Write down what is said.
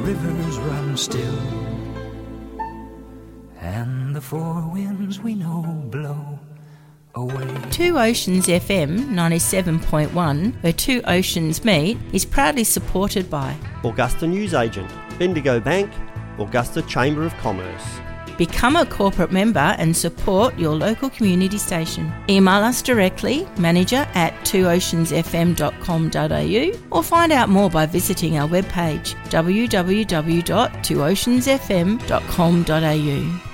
rivers run still, and the four winds we know blow away. Two Oceans FM 97.1, where two oceans meet, is proudly supported by Augusta Newsagent, Bendigo Bank, Augusta Chamber of Commerce. Become a corporate member and support your local community station. Email us directly, manager@twooceansfm.com.au, or find out more by visiting our webpage www.twooceansfm.com.au.